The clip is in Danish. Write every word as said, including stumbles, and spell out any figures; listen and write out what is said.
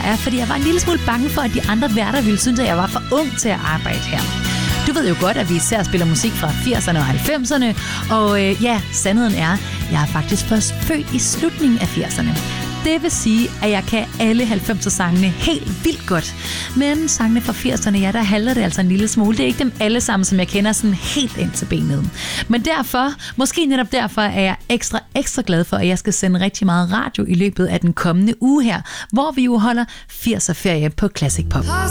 her er, fordi jeg var en lille smule bange for, at de andre værter ville synes, at jeg var for ung til at arbejde her. Du ved jo godt, at vi især spiller musik fra firserne og halvfemserne, og øh, ja, sandheden er, jeg er faktisk først født i slutningen af firserne. Det vil sige, at jeg kan alle halvfemser-sangene helt vildt godt. Men sangene fra firserne, ja, der halter det altså en lille smule. Det er ikke dem alle sammen, som jeg kender sådan helt ind til benet. Men derfor, måske netop derfor, er jeg ekstra, ekstra glad for, at jeg skal sende rigtig meget radio i løbet af den kommende uge her, hvor vi jo holder firser-ferie på Classic Pop.